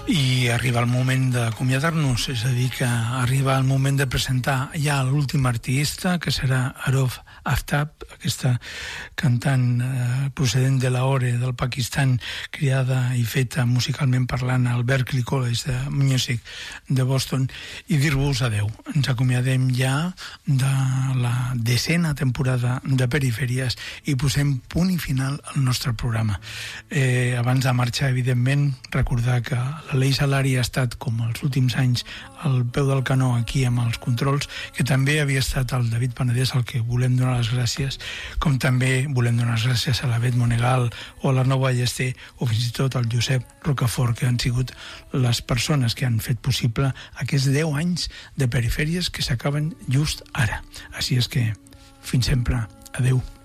I arriba el moment d'acomiadar-nos, és a dir, que arriba el moment de presentar ja l'últim artista, que serà Arov Aftab, aquesta cantant procedent de Lahore, del Pakistan, criada i feta musicalment parlant al Berklee College de Music de Boston, i dir-vos adeu. Ens acomiadem ja de la 10ª temporada de Perifèries i posem punt i final al nostre programa. Abans de marxar, evidentment, recordar que l'Aleix Salari ha estat, com els últims anys, al peu del canó aquí amb els controls, que també havia estat el David Panadès, al que volem donar les gràcies, com també volem donar les gràcies a la Bet Monegal o a l'Arnau Ballester o fins i tot al Josep Rocafort, que han sigut les persones que han fet possible aquests 10 anys de Perifèries que s'acaben just ara. Així és que, fins sempre. Adeu.